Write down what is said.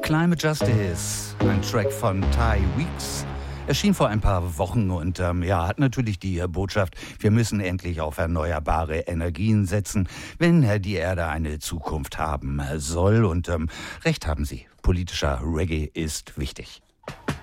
Climate Justice, ein Track von Ty Weeks, erschien vor ein paar Wochen und hat natürlich die Botschaft, wir müssen endlich auf erneuerbare Energien setzen, wenn die Erde eine Zukunft haben soll. Und recht haben Sie, politischer Reggae ist wichtig.